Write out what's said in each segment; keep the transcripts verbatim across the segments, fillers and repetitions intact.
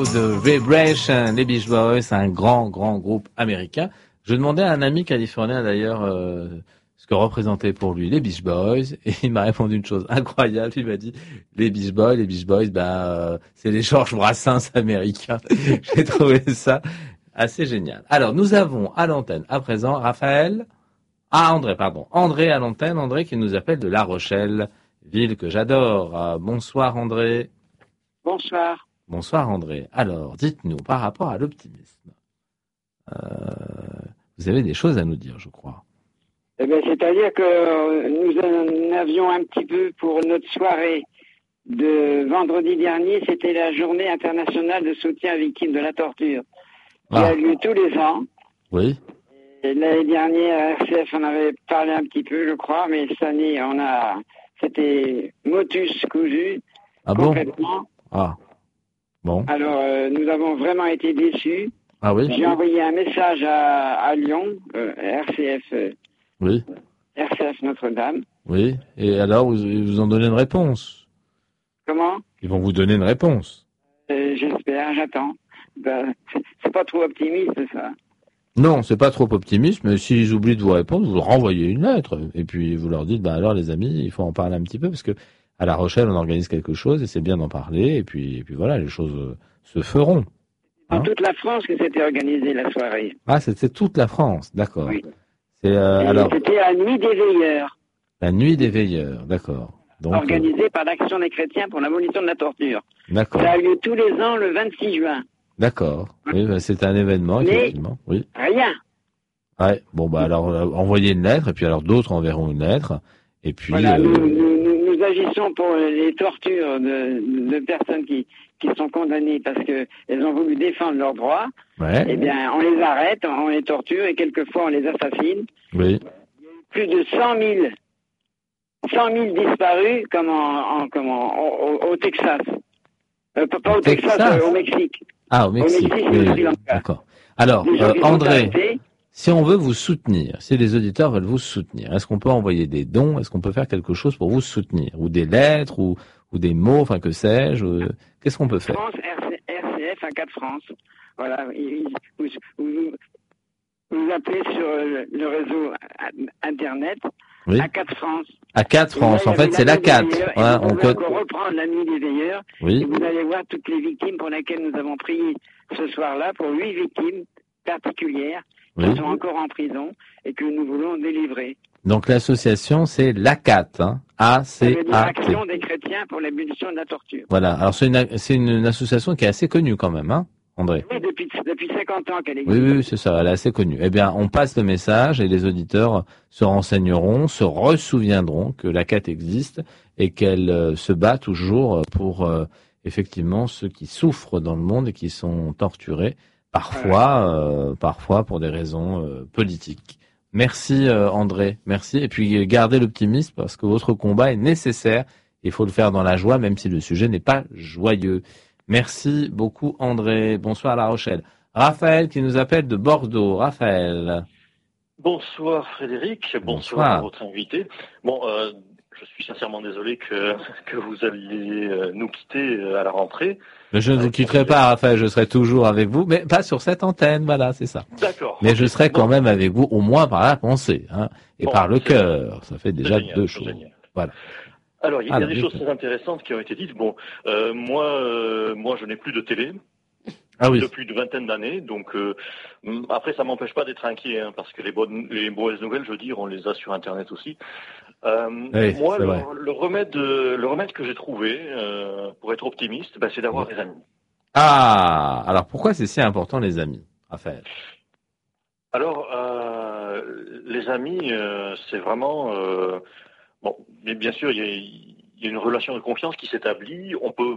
de Vibration, les Beach Boys, un grand, grand groupe américain. Je demandais à un ami californien d'ailleurs euh, ce que représentaient pour lui les Beach Boys, et il m'a répondu une chose incroyable. Il m'a dit les Beach Boys, les Beach Boys, ben euh, c'est les Georges Brassens américains. J'ai trouvé ça assez génial. Alors nous avons à l'antenne à présent Raphaël, ah André, pardon, André à l'antenne, André qui nous appelle de La Rochelle, ville que j'adore. Euh, bonsoir André. Bonsoir. Bonsoir André. Alors, dites-nous, par rapport à l'optimisme, euh, vous avez des choses à nous dire, je crois. Eh bien, c'est-à-dire que nous en avions un petit peu pour notre soirée de vendredi dernier, c'était la journée internationale de soutien aux victimes de la torture, qui ah. a lieu tous les ans. Oui. Et l'année dernière, R C F en avait parlé un petit peu, je crois, mais cette année, on a, c'était motus cousu. Ah complètement. Bon Ah. Bon. Alors, euh, nous avons vraiment été déçus. Ah oui. J'ai envoyé un message à, à Lyon, euh, R C F. Euh, oui. R C F Notre-Dame. Oui. Et alors, vous, ils vous ont donné une réponse? Comment? Ils vont vous donner une réponse. Euh, j'espère, j'attends. Ben, c'est, c'est pas trop optimiste, ça. Non, c'est pas trop optimiste, mais s'ils oublient de vous répondre, vous leur renvoyez une lettre. Et puis, vous leur dites, bah alors, les amis, il faut en parler un petit peu, parce que à La Rochelle, on organise quelque chose et c'est bien d'en parler. Et puis, et puis voilà, les choses euh, se feront. Dans hein toute la France que c'était organisé la soirée. Ah, c'était toute la France, d'accord. Oui. C'est, euh, alors, c'était la nuit des veilleurs. La nuit des veilleurs, d'accord. Donc, organisée euh... par l'Action des chrétiens pour l'abolition de la torture. D'accord. Ça a lieu tous les ans le vingt-six juin. D'accord. Oui, bah, c'est un événement, mais effectivement. Oui. Rien. Ouais. Bon, bah alors, euh, envoyez une lettre et puis alors d'autres enverront une lettre. Et puis. Voilà, euh... nous, nous, nous agissons pour les tortures de, de personnes qui, qui sont condamnées parce que elles ont voulu défendre leurs droits. Ouais. Eh bien, on les arrête, on les torture et quelquefois on les assassine. Oui. Plus de cent mille, cent mille disparus comme, en, en, comme en, au, au Texas. Euh, pas pas au, au Texas, Texas euh, au Mexique. Ah, au Mexique. Au Mexique oui, oui, Sri Lanka. D'accord. Alors, euh, André, si on veut vous soutenir, si les auditeurs veulent vous soutenir, est-ce qu'on peut envoyer des dons? Est-ce qu'on peut faire quelque chose pour vous soutenir? Ou des lettres, ou, ou des mots, enfin que sais-je? euh, Qu'est-ce qu'on peut faire? France, R C F, A quatre France. Voilà, vous, vous, vous appelez sur le, le réseau Internet, oui. A quatre France. A quatre France, là, en fait, c'est l'A quatre. Voilà, on peut encore reprendre la nuit des veilleurs. Oui. Et vous allez voir toutes les victimes pour lesquelles nous avons prié ce soir-là, pour huit victimes particulières qui oui. sont encore en prison et que nous voulons délivrer. Donc l'association, c'est l'A quatre, hein, A C A T. L'Action des chrétiens pour l'abolition de la torture. Voilà, alors c'est une, c'est une, une association qui est assez connue quand même, hein, André? Oui, depuis, depuis cinquante ans qu'elle existe. Oui, oui, c'est ça, elle est assez connue. Eh bien, on passe le message et les auditeurs se renseigneront, se ressouviendront que l'A quatre existe et qu'elle euh, se bat toujours pour, euh, effectivement, ceux qui souffrent dans le monde et qui sont torturés, parfois, euh, parfois pour des raisons euh, politiques. Merci euh, André, merci. Et puis gardez l'optimisme parce que votre combat est nécessaire. Il faut le faire dans la joie, même si le sujet n'est pas joyeux. Merci beaucoup André. Bonsoir à La Rochelle. Raphaël qui nous appelle de Bordeaux. Raphaël. Bonsoir Frédéric. Bonsoir, Bonsoir à votre invité. Bon, euh, je suis sincèrement désolé que que vous alliez euh, nous quitter euh, à la rentrée. Mais je ne vous quitterai pas, Raphaël, je serai toujours avec vous, mais pas sur cette antenne, voilà, c'est ça. D'accord. Mais je serai quand bon. même avec vous, au moins par la pensée, hein, et bon, par le cœur. Ça fait déjà génial, deux choses. Génial. Voilà. Alors, il y a Alors, des choses très intéressantes qui ont été dites. Bon, euh, moi, euh, moi, je n'ai plus de télé. Ah oui. Depuis une vingtaine d'années, donc euh, après ça m'empêche pas d'être inquiet, hein, parce que les bonnes, les mauvaises nouvelles, je veux dire, on les a sur Internet aussi. Euh, oui, moi, le, le remède, le remède que j'ai trouvé euh, pour être optimiste, ben, c'est d'avoir oui. des amis. Ah, alors pourquoi c'est si important les amis, Raphaël? Alors, euh, les amis, euh, c'est vraiment euh, bon, mais bien sûr, il y a, y a une relation de confiance qui s'établit. On peut,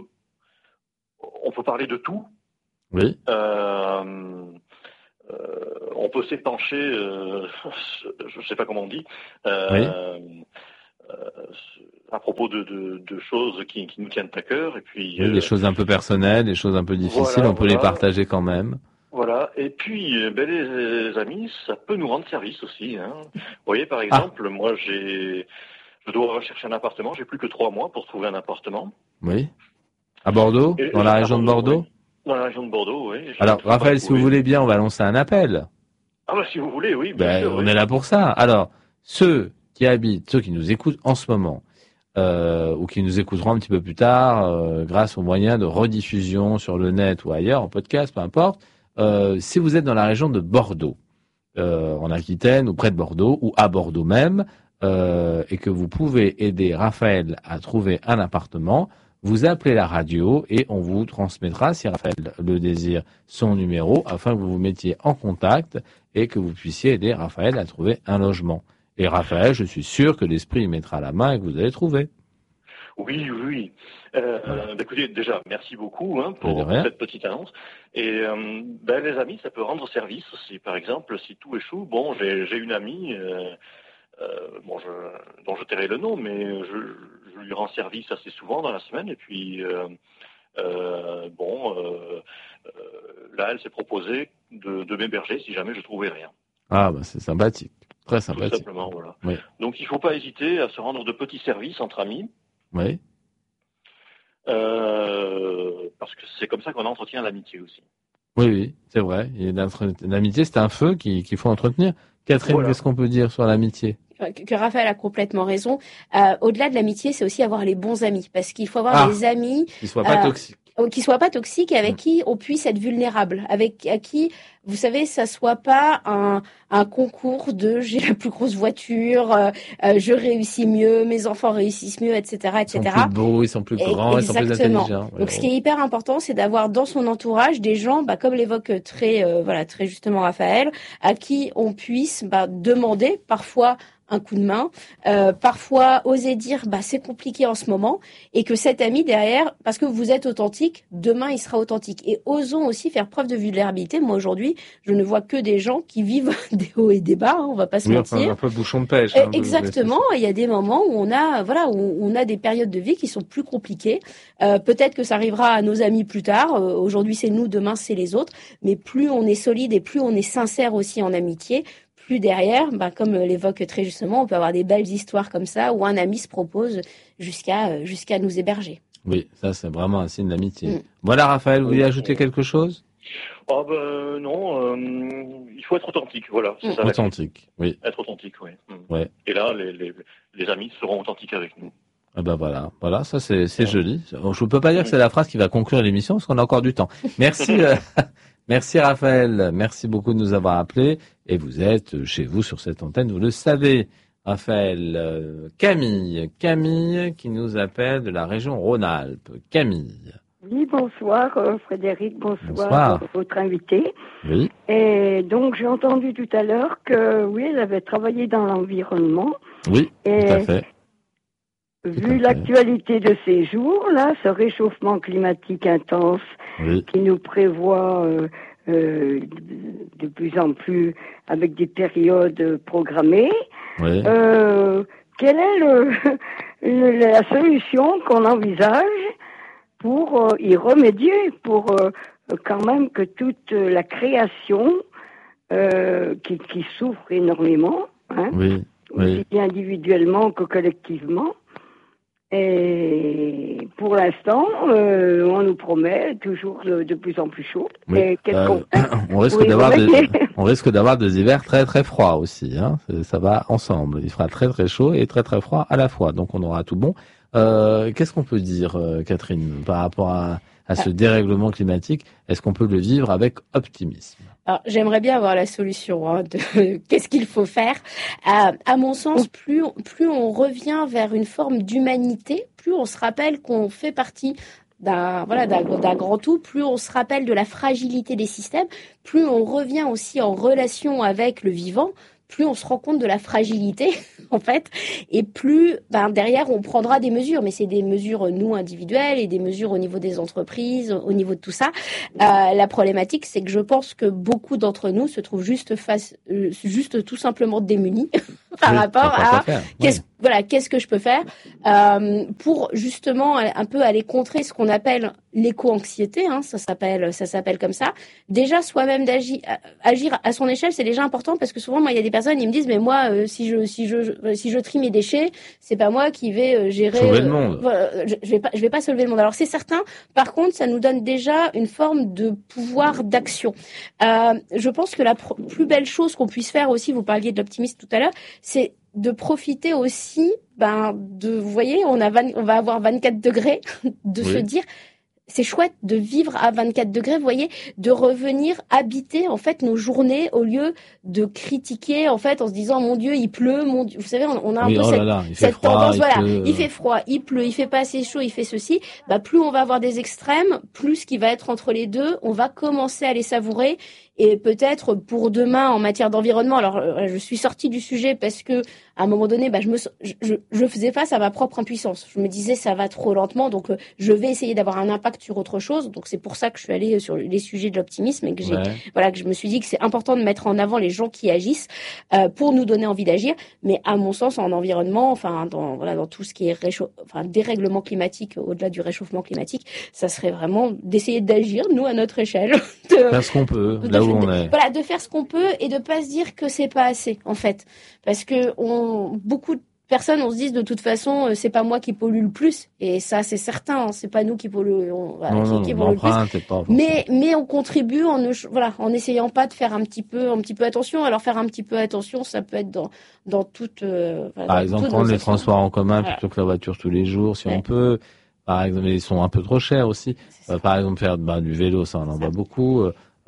on peut parler de tout. Oui. Euh, euh, on peut s'épancher, euh, je ne sais pas comment on dit, euh, oui. euh, à propos de, de, de choses qui, qui nous tiennent à cœur. Et puis, oui, euh, des choses un peu personnelles, des choses un peu difficiles, voilà, on peut voilà. les partager quand même. Voilà. Et puis, ben, les, les amis, ça peut nous rendre service aussi. Hein. Vous voyez, par exemple, ah. moi, j'ai, je dois rechercher un appartement. J'ai plus que trois mois pour trouver un appartement. Oui. À Bordeaux, et, dans la région Bordeaux, de Bordeaux. Oui. Dans la région de Bordeaux, oui. Alors, Raphaël, si vous voulez bien, on va lancer un appel. Ah bah si vous voulez, oui. Bien ben, sûr, on oui. est là pour ça. Alors, ceux qui habitent, ceux qui nous écoutent en ce moment, euh, ou qui nous écouteront un petit peu plus tard, euh, grâce aux moyens de rediffusion sur le net ou ailleurs, en podcast, peu importe, euh, si vous êtes dans la région de Bordeaux, euh, en Aquitaine ou près de Bordeaux, ou à Bordeaux même, euh, et que vous pouvez aider Raphaël à trouver un appartement, vous appelez la radio et on vous transmettra, si Raphaël le désire, son numéro afin que vous vous mettiez en contact et que vous puissiez aider Raphaël à trouver un logement. Et Raphaël, je suis sûr que l'esprit y mettra la main et que vous allez trouver. Oui, oui. Euh, voilà. euh, écoutez, déjà, merci beaucoup hein, pour, pour cette petite annonce. Et euh, ben, les amis, ça peut rendre service. Si, par exemple, si tout échoue, bon, j'ai, j'ai une amie... Euh, Euh, bon, je, dont je tairai le nom, mais je, je lui rends service assez souvent dans la semaine. Et puis, euh, euh, bon, euh, euh, là, elle s'est proposée de, de m'héberger si jamais je trouvais rien. Ah, bah c'est sympathique, très sympathique. Tout simplement, voilà. Oui. Donc, il ne faut pas hésiter à se rendre de petits services entre amis. Oui. Euh, parce que c'est comme ça qu'on entretient l'amitié aussi. Oui, oui, c'est vrai. Et l'amitié, c'est un feu qu'il, qu'il faut entretenir. Catherine, voilà. Qu'est-ce qu'on peut dire sur l'amitié ? Que Raphaël a complètement raison. Euh, au-delà de l'amitié, c'est aussi avoir les bons amis, parce qu'il faut avoir ah, des amis qui soient pas euh, toxiques, qui soient pas toxiques et avec mmh. qui on puisse être vulnérable, avec à qui, vous savez, ça soit pas un, un concours de j'ai la plus grosse voiture, euh, euh, je réussis mieux, mes enfants réussissent mieux, et cetera, et cetera. Ils sont plus beaux, ils sont plus grands, et, ils sont plus intelligents. Donc, ouais, ce qui est hyper important, c'est d'avoir dans son entourage des gens, bah, comme l'évoque très, euh, voilà, très justement Raphaël, à qui on puisse bah, demander parfois un coup de main, euh, parfois oser dire bah c'est compliqué en ce moment et que cet ami derrière, parce que vous êtes authentique, demain il sera authentique. Et osons aussi faire preuve de vulnérabilité. Moi aujourd'hui, je ne vois que des gens qui vivent des hauts et des bas, hein, on va pas se oui, mentir. Enfin, un peu bouchon de pêche. Hein, exactement. Il y a des moments où on a voilà où on a des périodes de vie qui sont plus compliquées. Euh, peut-être que ça arrivera à nos amis plus tard. Euh, aujourd'hui c'est nous, demain c'est les autres. Mais plus on est solide et plus on est sincère aussi en amitié, plus derrière, bah, comme l'évoque très justement, on peut avoir des belles histoires comme ça où un ami se propose jusqu'à jusqu'à nous héberger. Oui, ça c'est vraiment un signe d'amitié. Mmh. Voilà Raphaël, vous voulez oui. ajouter quelque chose ? Oh ben non, euh, il faut être authentique, voilà. C'est mmh. ça, authentique, oui. Être authentique, oui. Mmh. Ouais. Et là, les, les, les amis seront authentiques avec nous. Ah ben voilà, voilà, ça c'est, c'est ouais. joli. Je ne peux pas dire que c'est la phrase qui va conclure l'émission parce qu'on a encore du temps. Merci. euh... Merci Raphaël, merci beaucoup de nous avoir appelés et vous êtes chez vous sur cette antenne, vous le savez. Raphaël, euh, Camille, Camille qui nous appelle de la région Rhône-Alpes. Camille. Oui, bonsoir euh, Frédéric, bonsoir, bonsoir. Euh, votre invité. Oui. Et donc j'ai entendu tout à l'heure que oui, elle avait travaillé dans l'environnement. Oui, et tout à fait. Vu l'actualité de ces jours, là, ce réchauffement climatique intense oui. qui nous prévoit euh, euh, de plus en plus avec des périodes programmées, oui. euh, quelle est le, le, la solution qu'on envisage pour euh, y remédier, pour euh, quand même que toute la création euh, qui, qui souffre énormément, hein, oui. aussi oui. bien individuellement que collectivement. Et pour l'instant, euh, on nous promet toujours de, de plus en plus chaud. Oui. Et qu'est-ce qu'on euh, on risque d'avoir des, on risque d'avoir des hivers très très froids aussi. Hein. Ça va ensemble. Il fera très très chaud et très très froid à la fois. Donc on aura tout bon. Euh, qu'est-ce qu'on peut dire, euh, Catherine, par rapport à, à ce dérèglement climatique ? Est-ce qu'on peut le vivre avec optimisme ? Alors, j'aimerais bien avoir la solution hein, de qu'est-ce qu'il faut faire. À, à mon sens, plus, plus on revient vers une forme d'humanité, plus on se rappelle qu'on fait partie d'un, voilà, d'un, d'un grand tout, plus on se rappelle de la fragilité des systèmes, plus on revient aussi en relation avec le vivant, plus on se rend compte de la fragilité, en fait, et plus ben, derrière on prendra des mesures, mais c'est des mesures nous individuelles et des mesures au niveau des entreprises, au niveau de tout ça. Euh, la problématique, c'est que je pense que beaucoup d'entre nous se trouvent juste face, euh, juste tout simplement démunis par oui, rapport à qu'est-ce, ouais. voilà, qu'est-ce que je peux faire euh, pour justement un peu aller contrer ce qu'on appelle l'éco-anxiété, hein, ça s'appelle, ça s'appelle comme ça. Déjà, soi-même d'agir, agir à son échelle, c'est déjà important parce que souvent, moi, il y a des personnes, ils me disent, mais moi, euh, si je, si je, si je trie mes déchets, c'est pas moi qui vais euh, gérer. Sauver euh, le monde. Voilà, je, je vais pas, je vais pas sauver le monde. Alors c'est certain. Par contre, ça nous donne déjà une forme de pouvoir d'action. Euh, je pense que la pr- plus belle chose qu'on puisse faire aussi, vous parliez de l'optimisme tout à l'heure, c'est de profiter aussi, ben, de, vous voyez, on a vingt, on va avoir vingt-quatre degrés, de Oui. se dire, c'est chouette de vivre à vingt-quatre degrés, vous voyez, de revenir habiter en fait nos journées au lieu de critiquer en fait en se disant mon Dieu il pleut, mon Dieu, vous savez on, on a un oui, peu oh cette, là là, il fait cette froid, tendance, il voilà, pleut. il fait froid, il pleut, il fait pas assez chaud, il fait ceci, bah plus on va avoir des extrêmes, plus ce qui va être entre les deux, on va commencer à les savourer. Et peut-être pour demain en matière d'environnement. Alors je suis sortie du sujet parce que à un moment donné, bah je me, je, je, je faisais face à ma propre impuissance. Je me disais ça va trop lentement, donc euh, je vais essayer d'avoir un impact sur autre chose. Donc c'est pour ça que je suis allée sur les sujets de l'optimisme et que j'ai, Ouais. voilà, que je me suis dit que c'est important de mettre en avant les gens qui agissent euh, pour nous donner envie d'agir. Mais à mon sens, en environnement, enfin dans voilà dans tout ce qui est réchauffe, enfin dérèglement climatique, au-delà du réchauffement climatique, ça serait vraiment d'essayer d'agir nous à notre échelle. De, faire ce qu'on peut, de, là où de, on est. Voilà, de faire ce qu'on peut et de pas se dire que c'est pas assez en fait, parce que on beaucoup de personnes on se dit de toute façon c'est pas moi qui pollue le plus et ça c'est certain, hein, c'est pas nous qui polluons, voilà, non, qui, non, qui non, polluent le plus. l'empreinte est pas Mais mais on contribue en ne voilà en essayant pas de faire un petit peu un petit peu attention. Alors faire un petit peu attention, ça peut être dans dans toute euh, voilà, par dans exemple toutes prendre nos les actions. transports en commun Voilà. plutôt que la voiture tous les jours si Ouais. on peut. Par exemple, ils sont un peu trop chers aussi. Euh, par exemple, faire bah, du vélo, ça on en voit beaucoup.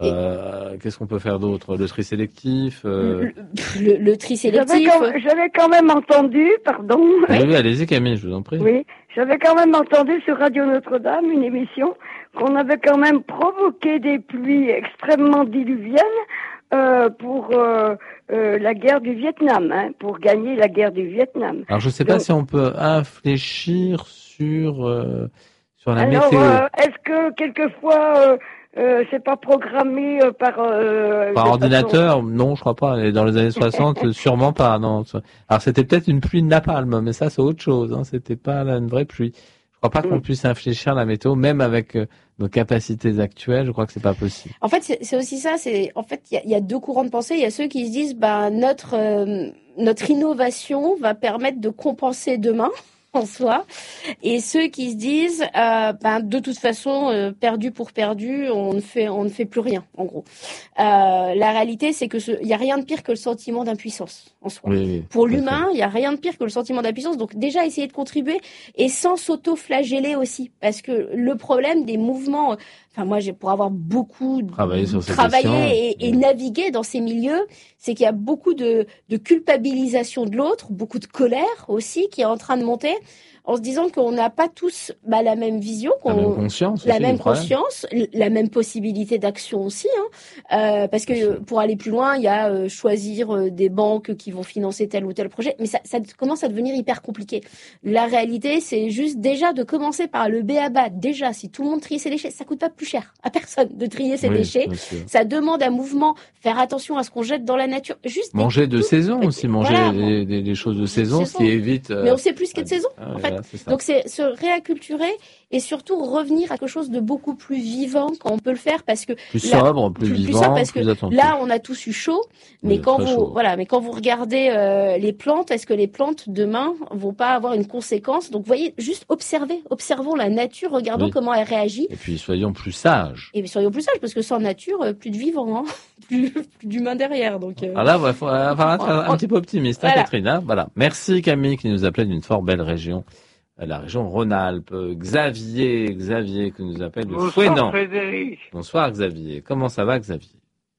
Euh, qu'est-ce qu'on peut faire d'autre? Le tri sélectif euh... le, le, le tri sélectif. J'avais quand, j'avais quand même entendu, pardon. Oui, oui, allez-y Camille, je vous en prie. Oui, j'avais quand même entendu sur Radio Notre-Dame une émission qu'on avait quand même provoqué des pluies extrêmement diluviennes euh, pour euh, euh, la guerre du Vietnam, hein, pour gagner la guerre du Vietnam. Alors je sais Donc, pas si on peut infléchir sur euh, sur la alors, météo. Euh, est-ce que quelquefois euh, Euh, c'est pas programmé euh, par euh, par ordinateur, façon... non, je crois pas. Et dans les années soixante, sûrement pas. Non. Alors c'était peut-être une pluie de napalm, mais ça c'est autre chose. Hein. C'était pas là, une vraie pluie. Je crois pas qu'on puisse infléchir la météo, même avec euh, nos capacités actuelles. Je crois que c'est pas possible. En fait, c'est, c'est aussi ça. C'est en fait, il y a, y a deux courants de pensée. Il y a ceux qui se disent, bah notre euh, notre innovation va permettre de compenser demain. En soi, et ceux qui se disent euh, ben de toute façon euh, perdu pour perdu, on ne fait on ne fait plus rien en gros. Euh, la réalité c'est que il y a rien de pire que le sentiment d'impuissance en soi. Oui, oui, pour l'humain, il y a rien de pire que le sentiment d'impuissance. Donc déjà essayer de contribuer et sans s'auto-flageller aussi, parce que le problème des mouvements, enfin moi j'ai pour avoir beaucoup travaillé sur ces travaillé questions. et, et oui. navigué dans ces milieux, c'est qu'il y a beaucoup de de culpabilisation de l'autre, beaucoup de colère aussi qui est en train de monter. En se disant qu'on n'a pas tous bah, la même vision, qu'on, la même conscience, la aussi, même conscience, la même possibilité d'action aussi, hein. Euh, parce que pour aller plus loin, il y a euh, choisir euh, des banques qui vont financer tel ou tel projet, mais ça, ça commence à devenir hyper compliqué. La réalité, c'est juste déjà de commencer par le b a ba. Déjà, si tout le monde trie ses déchets, ça coûte pas plus cher à personne de trier ses oui, déchets. Ça demande un mouvement, faire attention à ce qu'on jette dans la nature. Juste manger de tout, saison aussi, manger voilà, des, des, des choses de saison, saison. Ce qui évite. Euh, mais on sait plus ce qu'est de saison, ah, en fait. Voilà, c'est Donc c'est se réacculturer et surtout revenir à quelque chose de beaucoup plus vivant quand on peut le faire, parce que plus là, sobre, plus, plus vivant, plus, sobre parce plus que attentif. là on a tous eu chaud, mais oui, quand vous chaud. voilà, mais quand vous regardez euh, les plantes, est-ce que les plantes demain vont pas avoir une conséquence? Donc vous voyez, juste observer, observons la nature, regardons oui. comment elle réagit. Et puis soyons plus sages. Et soyons plus sages, parce que sans nature, plus de vivant, hein. plus, plus d'humain derrière. Donc euh... alors là, il faut avoir être un, un petit peu optimiste, hein, voilà. Catherine. Hein, voilà. Merci Camille qui nous appelait d'une fort belle région. La région Rhône-Alpes. Xavier, Xavier, qui nous appelle de Fouesnant. Frédéric. Bonsoir Xavier. Comment ça va Xavier?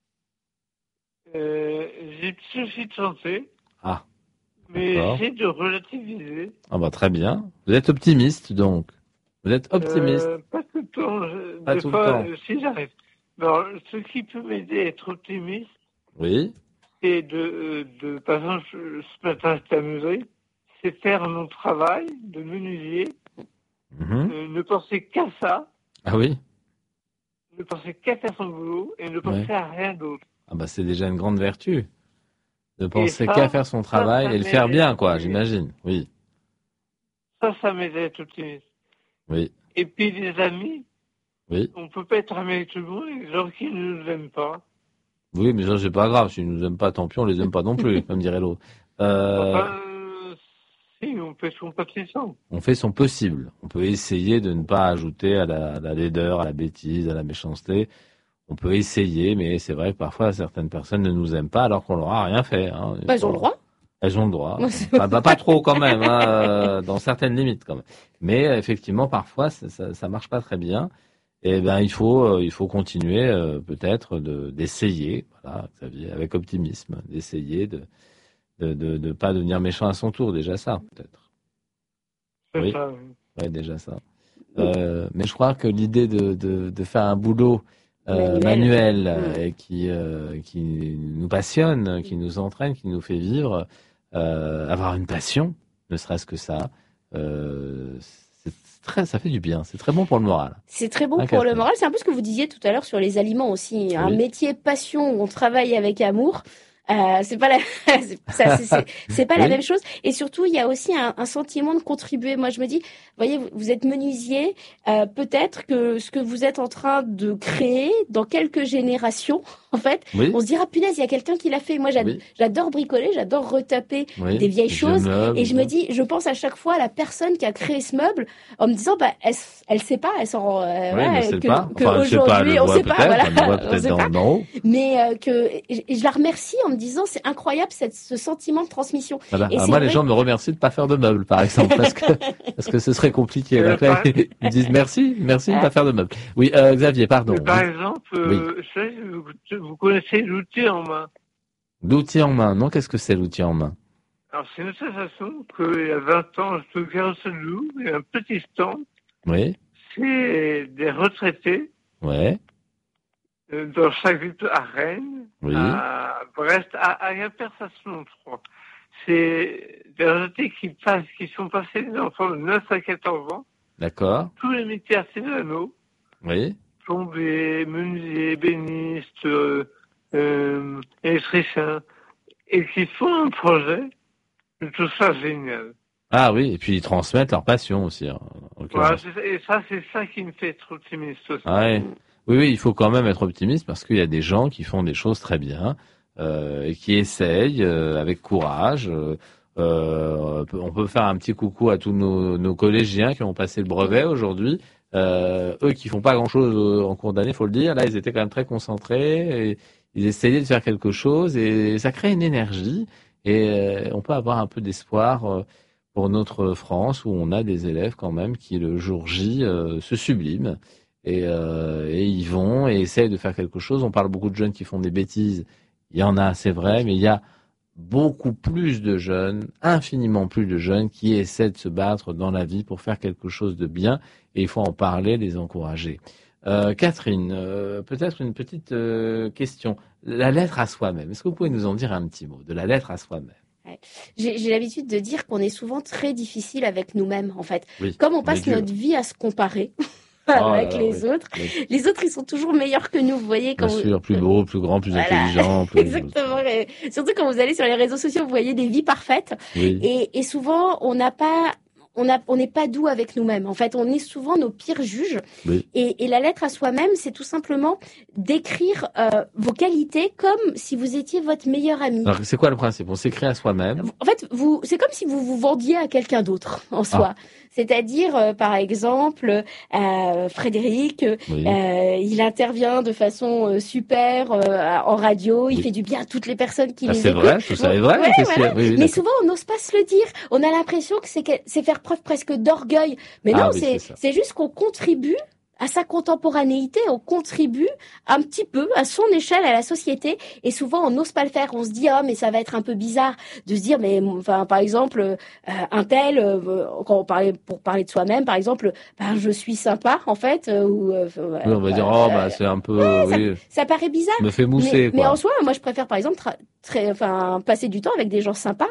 euh, J'ai des soucis de santé. Ah. Mais j'essaie de relativiser. Ah bah très bien. Vous êtes optimiste donc. Vous êtes optimiste. Euh, pas tout le temps. Je, pas des tout fois, le temps. Si j'arrive. Alors, ce qui peut m'aider à être optimiste. Oui. C'est de, de, par exemple, ce matin, j'étais amusé. C'est faire mon travail de menuisier, mmh. euh, ne penser qu'à ça. Ah oui. Ne penser qu'à faire son boulot et ne penser ouais. à rien d'autre. Ah bah c'est déjà une grande vertu. De penser ça, qu'à faire son travail ça, ça et le faire bien, quoi, j'imagine. Oui. Ça, ça m'aide à être optimiste. Oui. Et puis les amis. Oui. On peut pas être ami avec tout le monde, les gens qui ne nous aiment pas. Oui, mais ça, c'est pas grave. S'ils nous aiment pas, tant pis, on les aime pas non plus, comme dirait l'autre. Euh... Enfin, si, on fait son possible. On fait son possible. On peut essayer de ne pas ajouter à la, à la laideur, à la bêtise, à la méchanceté. On peut essayer, mais c'est vrai que parfois certaines personnes ne nous aiment pas alors qu'on leur a rien fait. Hein. Bah, elles ont le droit. Elles ont le droit. Bah, bah, pas trop quand même, hein, dans certaines limites quand même. Mais effectivement, parfois ça, ça, ça marche pas très bien. Et ben il faut, euh, il faut continuer euh, peut-être de d'essayer, voilà, Xavier, avec optimisme, d'essayer de de, de de pas devenir méchant à son tour. Déjà ça, peut-être. C'est oui. ça. Ouais, déjà ça. Euh, mais je crois que l'idée de de de faire un boulot Euh, manuel, manuel mmh. et qui euh, qui nous passionne, qui nous entraîne, qui nous fait vivre, euh, avoir une passion, ne serait-ce que ça, euh, c'est très, ça fait du bien, c'est très bon pour le moral. C'est très bon hein, pour le moral, c'est un peu ce que vous disiez tout à l'heure sur les aliments aussi, un oui. métier passion où on travaille avec amour. Euh, c'est pas la, c'est, ça, c'est, c'est, c'est pas oui. la même chose. Et surtout, il y a aussi un, un sentiment de contribuer. Moi, je me dis, voyez, vous, vous êtes menuisier, euh, peut-être que ce que vous êtes en train de créer dans quelques générations, en fait, oui. on se dira, punaise, il y a quelqu'un qui l'a fait. Moi, j'adore, oui. j'adore bricoler, j'adore retaper oui. des vieilles choses. Meuble, et je me dis, je pense à chaque fois à la personne qui a créé ce meuble en me disant, bah, elle, elle sait pas, elle s'en, euh, oui, ouais, que, pas. que enfin, aujourd'hui, pas, on sait pas, voilà, on sait pas. Dans, mais euh, que, et je la remercie en me disant c'est incroyable cette, ce sentiment de transmission. Voilà. Et moi, les gens me remercient de pas faire de meubles, par exemple, parce que parce que ce serait compliqué. Donc là, ils me disent merci, merci de pas faire de meubles. Oui, euh, Xavier, pardon. Mais par oui. exemple, euh, oui. vous connaissez l'outil en main. L'outil en main, non? Qu'est-ce que c'est l'outil en main? Alors c'est une sensation qu'il y a vingt ans, je te garde ce loup, il y a un petit stand. Oui. C'est des retraités. Ouais. Dans chaque ville, à Rennes, oui. à Brest, à Agen-Persation, je crois. C'est des retraités qui passent, qui sont passés des enfants de neuf à quatorze ans. D'accord. Tous les métiers artisanaux. Oui. Plombiers, menuisiers, bénistes, euh, euh, électriciens. Et qui font un projet. Je trouve ça génial. Ah oui, et puis ils transmettent leur passion aussi. Hein, voilà, et ça, c'est ça qui me fait être optimiste aussi. Ah ouais. Oui, oui, il faut quand même être optimiste parce qu'il y a des gens qui font des choses très bien euh, et qui essayent euh, avec courage. Euh, on peut faire un petit coucou à tous nos, nos collégiens qui ont passé le brevet aujourd'hui. Euh, eux qui font pas grand-chose en cours d'année, faut le dire. Là, ils étaient quand même très concentrés et ils essayaient de faire quelque chose et ça crée une énergie et euh, on peut avoir un peu d'espoir euh, pour notre France où on a des élèves quand même qui le jour J euh, se subliment. Et, euh, et ils vont et essayent de faire quelque chose. On parle beaucoup de jeunes qui font des bêtises. Il y en a, c'est vrai, mais il y a beaucoup plus de jeunes, infiniment plus de jeunes qui essaient de se battre dans la vie pour faire quelque chose de bien. Et il faut en parler, les encourager. Euh, Catherine, euh, peut-être une petite euh, question. La lettre à soi-même. Est-ce que vous pouvez nous en dire un petit mot de la lettre à soi-même? J'ai, j'ai l'habitude de dire qu'on est souvent très difficile avec nous-mêmes, en fait. Oui, comme on passe notre vie à se comparer. avec oh les oui, autres. Oui. Les autres, ils sont toujours meilleurs que nous, vous voyez. Quand Bien vous... sûr, plus beau, plus grand, plus voilà. intelligent. Plus... Exactement. Surtout quand vous allez sur les réseaux sociaux, vous voyez des vies parfaites. Oui. Et, et souvent, on n'a pas... On a, on n'est pas doux avec nous-mêmes. En fait, on est souvent nos pires juges. Oui. Et, et la lettre à soi-même, c'est tout simplement d'écrire euh, vos qualités comme si vous étiez votre meilleur ami. Alors, c'est quoi le principe? On s'écrit à soi-même. En fait, vous, c'est comme si vous vous vendiez à quelqu'un d'autre en soi. Ah. C'est-à-dire, euh, par exemple, euh, Frédéric, oui. euh, il intervient de façon euh, super euh, en radio, il oui. fait du bien à toutes les personnes qui ah, les c'est écoutent. C'est vrai, tout ça est vrai. Ouais, c'est voilà. oui, oui, mais souvent, on n'ose pas se le dire. On a l'impression que c'est, que c'est faire preuve presque d'orgueil. Mais non, ah, oui, c'est, c'est, c'est juste qu'on contribue à sa contemporanéité, on contribue un petit peu à son échelle à la société et souvent on n'ose pas le faire, on se dit ah oh, mais ça va être un peu bizarre de se dire mais enfin par exemple euh, un tel euh, quand on parlait pour parler de soi-même par exemple ben je suis sympa en fait euh, ou euh, oui, on va euh, dire oh bah c'est un peu ouais, oui. ça, ça paraît bizarre me fait mousser mais, quoi. mais en soi moi je préfère par exemple tra- très enfin passer du temps avec des gens sympas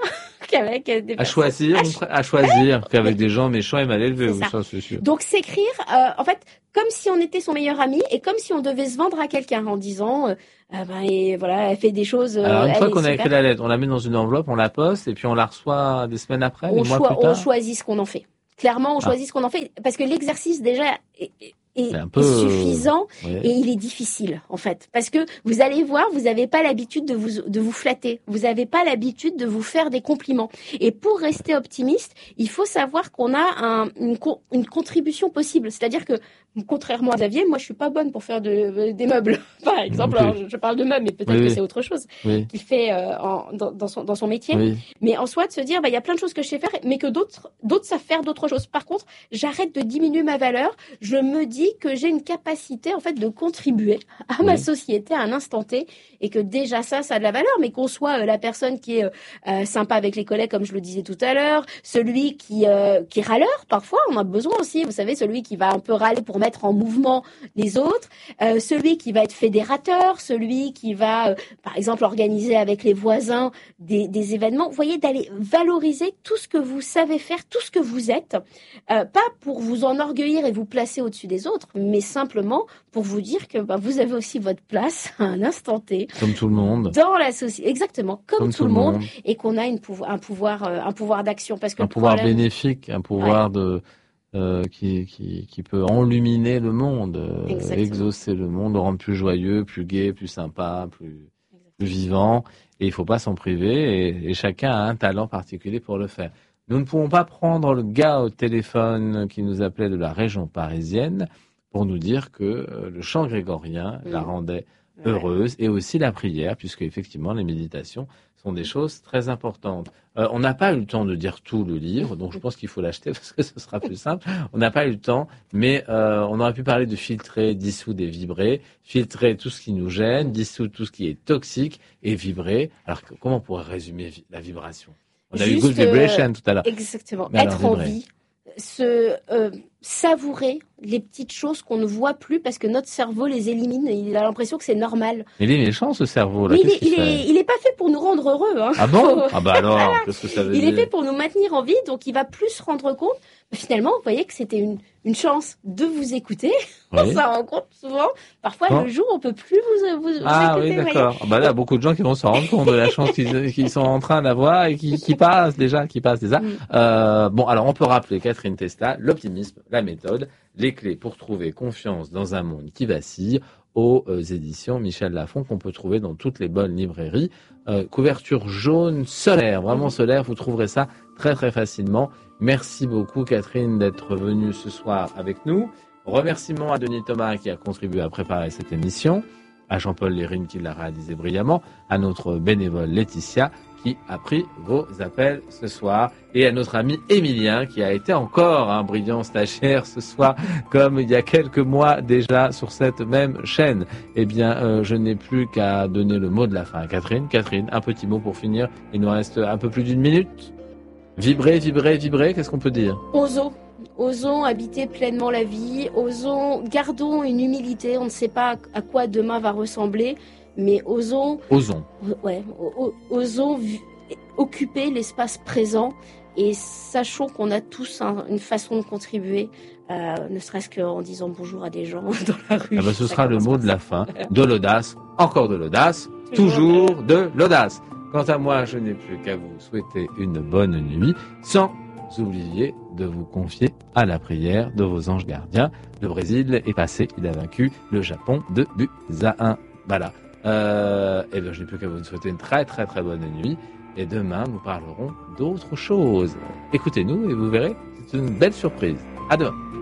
qu'avec des à choisir, à, à choisir qu'avec des gens méchants et mal élevés, c'est ça. ça c'est sûr. Donc s'écrire, euh, en fait, comme si on était son meilleur ami et comme si on devait se vendre à quelqu'un en disant, euh, ah ben et voilà, elle fait des choses. Euh, Alors une fois qu'on a super. écrit la lettre, on la met dans une enveloppe, on la poste et puis on la reçoit des semaines après, on des mois choi- plus tard. On choisit ce qu'on en fait. Clairement, on ah. choisit ce qu'on en fait parce que l'exercice déjà est, est, est, un peu, est suffisant euh, ouais. et il est difficile en fait parce que vous allez voir, vous n'avez pas l'habitude de vous de vous flatter, vous n'avez pas l'habitude de vous faire des compliments et pour rester optimiste, il faut savoir qu'on a un, une, une contribution possible, c'est-à-dire que contrairement à Xavier, moi je suis pas bonne pour faire de, des meubles par exemple. Alors, je, je parle de meubles mais peut-être oui, que oui. c'est autre chose oui. qu'il fait euh, en, dans, dans son dans son métier. Oui. Mais en soi de se dire bah il y a plein de choses que je sais faire mais que d'autres d'autres savent faire d'autres choses. Par contre, j'arrête de diminuer ma valeur, je me dis que j'ai une capacité en fait de contribuer à oui. ma société à un instant T et que déjà ça ça a de la valeur, mais qu'on soit euh, la personne qui est euh, sympa avec les collègues comme je le disais tout à l'heure, celui qui euh, qui est râleur, parfois on a besoin aussi, vous savez, celui qui va un peu râler pour mettre en mouvement les autres, euh, celui qui va être fédérateur, celui qui va euh, par exemple organiser avec les voisins des, des événements, vous voyez, d'aller valoriser tout ce que vous savez faire, tout ce que vous êtes, euh, pas pour vous enorgueillir et vous placer au-dessus des autres, mais simplement pour vous dire que bah, vous avez aussi votre place à un instant T. Comme tout le monde. Dans la société, exactement, comme, comme tout, tout le monde, monde. Et qu'on a une pouvo- un pouvoir, euh, un pouvoir d'action. Parce que un pouvoir problème... bénéfique, un pouvoir ouais. de, euh, qui, qui, qui peut enluminer le monde, euh, exaucer le monde, le rendre plus joyeux, plus gai, plus sympa, plus, plus vivant. Et il ne faut pas s'en priver et, et chacun a un talent particulier pour le faire. Nous ne pouvons pas prendre le gars au téléphone qui nous appelait de la région parisienne pour nous dire que euh, le chant grégorien mmh. la rendait ouais. heureuse et aussi la prière, puisque effectivement les méditations sont des choses très importantes. Euh, on n'a pas eu le temps de dire tout le livre, donc je pense qu'il faut l'acheter parce que ce sera plus simple. On n'a pas eu le temps, mais euh, on aurait pu parler de filtrer, dissoudre et vibrer, filtrer tout ce qui nous gêne, dissoudre tout ce qui est toxique et vibrer. Alors comment on pourrait résumer la vibration ? On a Juste, eu Good Vibration euh, tout à l'heure. Exactement. Mais être en vie, se euh, savourer les petites choses qu'on ne voit plus parce que notre cerveau les élimine et il a l'impression que c'est normal. Mais il est méchant ce cerveau là. Mais il est, qu'il il, est, il est pas fait pour nous rendre heureux. Hein. Ah bon ? Ah bah alors, voilà. Qu'est-ce que ça veut il dire ? Il est fait pour nous maintenir en vie, donc il va plus se rendre compte. Finalement, vous voyez que c'était une, une chance de vous écouter. Oui. On s'en rend compte souvent. Parfois, bon. le jour, on peut plus vous, vous, ah, vous écouter. Ah oui, d'accord. Ah bah là, beaucoup de gens qui vont se rendre compte de la chance qu'ils, qu'ils sont en train d'avoir et qui, qui passent déjà, qui passent déjà. Mm. Euh, bon, alors on peut rappeler Catherine Testa, l'optimisme, la méthode, les clés pour trouver confiance dans un monde qui vacille, aux euh, éditions Michel Lafon, qu'on peut trouver dans toutes les bonnes librairies. Euh, couverture jaune solaire, vraiment solaire, vous trouverez ça très très facilement. Merci beaucoup Catherine d'être venue ce soir avec nous. Remerciements à Denis Thomas qui a contribué à préparer cette émission, à Jean-Paul Lérine qui l'a réalisé brillamment, à notre bénévole Laetitia qui a pris vos appels ce soir et à notre ami Émilien qui a été encore un brillant stagiaire ce soir comme il y a quelques mois déjà sur cette même chaîne. Eh bien, euh, je n'ai plus qu'à donner le mot de la fin à Catherine. Catherine, un petit mot pour finir. Il nous reste un peu plus d'une minute. Vibrer, vibrer, vibrer, qu'est-ce qu'on peut dire ? Osons, osons habiter pleinement la vie, osons, gardons une humilité, on ne sait pas à quoi demain va ressembler, mais osons... Osons. Ouais, osons occuper l'espace présent et sachons qu'on a tous un, une façon de contribuer, euh, ne serait-ce qu'en disant bonjour à des gens dans la rue. Ah bah ce sera le mot de la fin, de l'audace, encore de l'audace, toujours, toujours de l'audace. Quant à moi, je n'ai plus qu'à vous souhaiter une bonne nuit, sans oublier de vous confier à la prière de vos anges gardiens. Le Brésil est passé, il a vaincu le Japon de buts à un. Voilà. Euh, et bien, je n'ai plus qu'à vous souhaiter une très très très bonne nuit. Et demain, nous parlerons d'autres choses. Écoutez-nous et vous verrez, c'est une belle surprise. À demain.